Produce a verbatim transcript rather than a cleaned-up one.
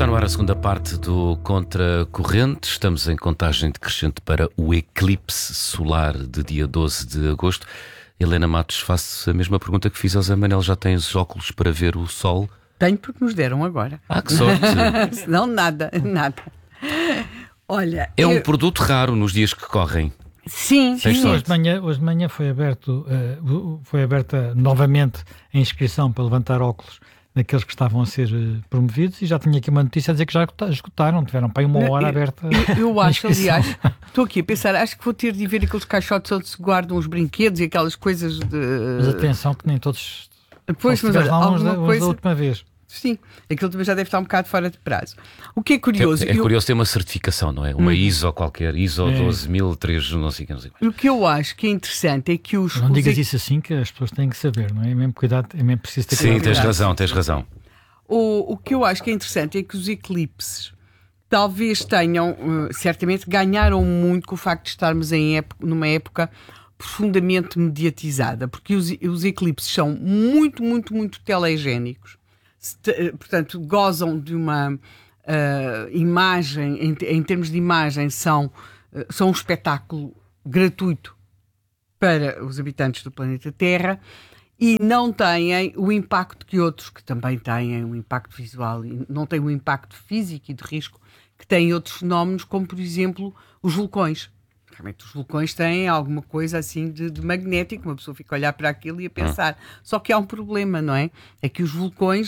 Está no ar a segunda parte do Contracorrente. Estamos em contagem decrescente para o eclipse solar de dia doze de agosto. Helena Matos, faço a mesma pergunta que fiz ao Zé Manel. Já tens óculos para ver o sol? Tenho, porque nos deram agora. Ah, que sorte! Senão nada, nada. Olha, É um eu... produto raro nos dias que correm. Sim, Tens sim. sorte. Hoje de manhã, hoje de manhã foi, aberto, uh, foi aberta novamente a inscrição para levantar óculos daqueles que estavam a ser uh, promovidos, e já tinha aqui uma notícia a dizer que já esgotaram, tiveram para aí uma hora eu, aberta. Eu, eu a acho, inscrição. aliás, estou aqui a pensar, acho que vou ter de ver aqueles caixotes onde se guardam os brinquedos e aquelas coisas de... Mas atenção que nem todos... Pois, só mas se olha, tiveres lá uns alguma da, uns coisa... da última vez. Sim, aquilo também já deve estar um bocado fora de prazo. O que é curioso... É, é eu... curioso ter uma certificação, não é? Uma Hum. I S O qualquer, I S O É. doze mil, três, não sei o que, não sei o que. O que eu acho que é interessante é que os... Não os digas e- isso assim, que as pessoas têm que saber, não é? É mesmo cuidado, é mesmo preciso ter Sim, cuidado. tens razão, tens razão. O, o que eu acho que é interessante é que os eclipses talvez tenham, uh, certamente ganharam muito com o facto de estarmos em época, numa época profundamente mediatizada, porque os, os eclipses são muito, muito, muito telegénicos. Se te- uh, portanto, gozam de uma uh, imagem, em, em termos de imagem, são, uh, são um espetáculo gratuito para os habitantes do planeta Terra. E não têm o impacto que outros, que também têm um impacto visual, e não têm o impacto físico e de risco que têm outros fenómenos, como por exemplo os vulcões. Realmente os vulcões têm alguma coisa assim de, de magnético, uma pessoa fica a olhar para aquilo e a pensar. Só que há um problema, não é? É que os vulcões